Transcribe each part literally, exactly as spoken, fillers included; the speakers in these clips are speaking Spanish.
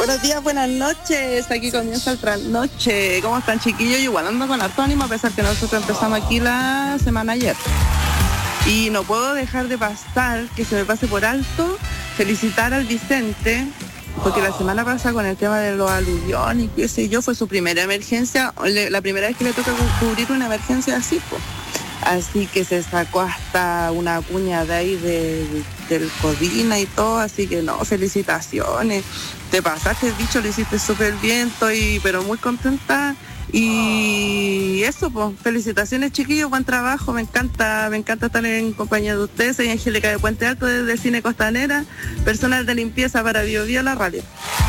Buenos días, buenas noches. Aquí comienza el trasnoche. ¿Cómo están, chiquillos? Yo igual ando con harto ánimo, a pesar que nosotros empezamos aquí la semana ayer. Y no puedo dejar de pasar, que se me pase por alto, felicitar al Vicente, porque la semana pasada con el tema de los aluviones y qué sé yo, fue su primera emergencia, la primera vez que le toca cubrir una emergencia así, pues. Así que se sacó hasta una cuña de ahí de, de, del Codina y todo, así que no, felicitaciones. Te pasaste el bicho, lo hiciste súper bien, estoy pero muy contenta. Y eso, pues, felicitaciones, chiquillos, buen trabajo, me encanta, me encanta estar en compañía de ustedes. Soy Angélica de Puente Alto, desde el Cine Costanera, personal de limpieza para Bio Bio la radio.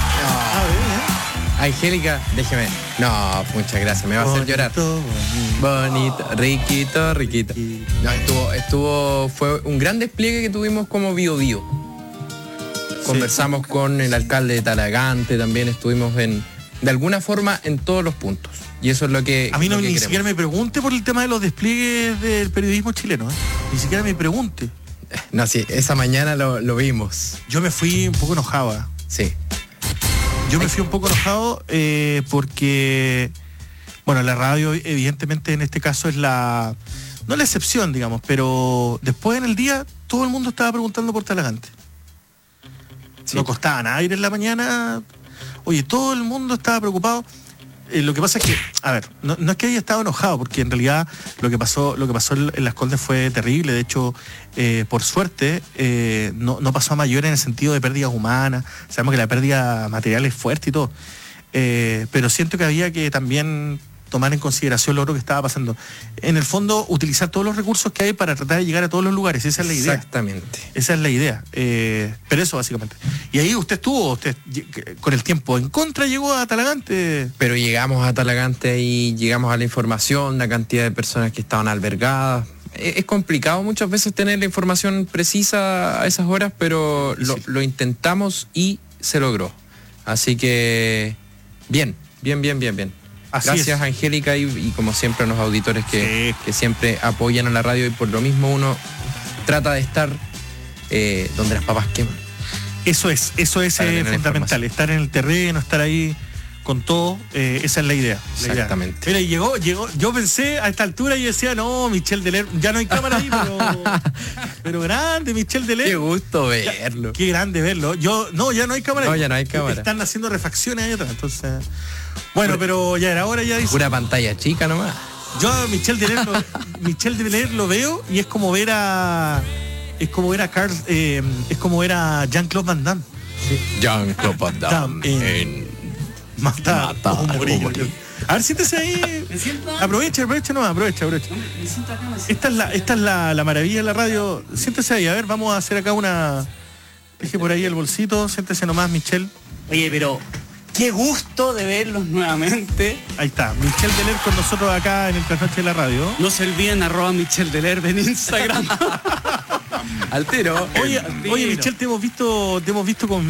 No, Angélica, déjeme. No, muchas gracias, me va a hacer llorar. Bonito, riquito, riquito. No, estuvo, estuvo, fue un gran despliegue que tuvimos como Bio Bio. Conversamos sí. con el alcalde de Talagante, también estuvimos en, de alguna forma, en todos los puntos. Y eso es lo que... A mí no ni queremos. Siquiera me pregunte por el tema de los despliegues del periodismo chileno, ¿eh? Ni siquiera me pregunte. No, sí, esa mañana lo, lo vimos. Yo me fui un poco enojado, ¿eh? Sí. Yo me fui un poco enojado eh, porque, bueno, la radio evidentemente en este caso es la, no la excepción, digamos, pero después en el día todo el mundo estaba preguntando por Talagante. Sí. No costaba nada ir en la mañana. Oye, todo el mundo estaba preocupado. Eh, lo que pasa es que, a ver, no, no es que haya estado enojado, porque en realidad lo que pasó, lo que pasó en, en Las Condes fue terrible. De hecho, eh, por suerte, eh, no, no pasó a mayor en el sentido de pérdidas humanas. Sabemos que la pérdida material es fuerte y todo. Eh, pero siento que había que también tomar en consideración lo otro que estaba pasando. En el fondo, utilizar todos los recursos que hay para tratar de llegar a todos los lugares. Esa es la idea. Exactamente. Esa es la idea. Eh, pero eso, básicamente. Y ahí usted estuvo, usted con el tiempo en contra llegó a Talagante. Pero llegamos a Talagante y llegamos a la información, la cantidad de personas que estaban albergadas. Es complicado muchas veces tener la información precisa a esas horas, pero lo, sí. lo intentamos y se logró. Así que, bien, bien, bien, bien, bien. Así Gracias, es. Angélica, y, y como siempre a los auditores que, sí. que siempre apoyan a la radio, y por lo mismo uno trata de estar eh, donde las papas queman. Eso es, eso es eh, fundamental, estar en el terreno, estar ahí con todo, eh, esa es la idea. La Exactamente. Idea. Mira, y llegó, llegó, yo pensé a esta altura y decía, no, Michel Deler, ya no hay cámara ahí, pero, pero grande, Michel Deler. Qué gusto verlo. Ya, qué grande verlo. Yo, no, ya no hay cámara no, ahí. ya no hay cámara. Están haciendo refacciones ahí atrás, entonces... Bueno, pero ya era hora, ya dice. Pura pantalla chica nomás. Yo a Michel Deler lo, Michel Deler lo veo y es como ver a... Es como ver a Carl, eh, es como ver a Jean-Claude Van Damme. Sí. Jean-Claude Van Damme en... en... Mata, Mata o morir. A ver, siéntese ahí. Aprovecha, aprovecha nomás, aprovecha, aprovecha. Me siento acá, me siento esta es la, esta es la, la maravilla de la radio. Siéntese ahí, a ver, vamos a hacer acá una... Deje por ahí el bolsito, siéntese nomás, Michel. Oye, pero qué gusto de verlos nuevamente. Ahí está, Michel Deler con nosotros acá en el Trasnoche de la radio. No se olviden, arroba Michel Deler en Instagram. Al tiro. Oye, Al tiro. oye, Michel, te hemos visto, te hemos visto con...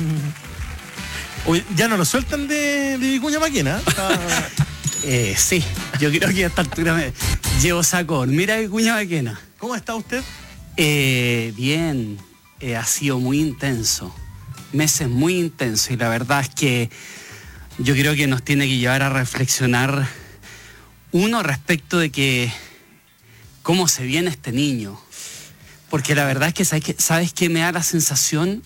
Oye, ya no lo sueltan de, de Vicuña Maquena. eh, sí, yo creo que a esta altura me llevo sacón. Mira Vicuña Maquena. ¿Cómo está usted? Eh, bien, eh, ha sido muy intenso. Meses muy intensos, y la verdad es que yo creo que nos tiene que llevar a reflexionar, uno, respecto de que cómo se viene este niño. Porque la verdad es que, ¿sabes qué? ¿Sabes qué me da la sensación?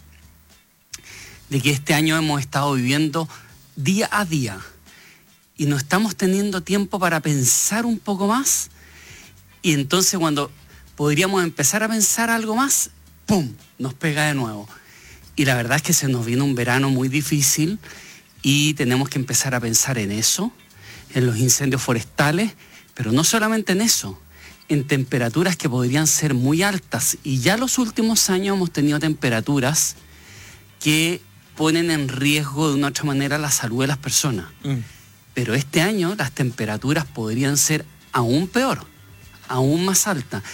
De que este año hemos estado viviendo día a día y no estamos teniendo tiempo para pensar un poco más, y entonces cuando podríamos empezar a pensar algo más, ¡pum!, nos pega de nuevo. Y la verdad es que se nos viene un verano muy difícil y tenemos que empezar a pensar en eso, en los incendios forestales, pero no solamente en eso, en temperaturas que podrían ser muy altas, y ya los últimos años hemos tenido temperaturas que ponen en riesgo de una u otra manera la salud de las personas. Mm. Pero este año las temperaturas podrían ser aún peor, aún más altas.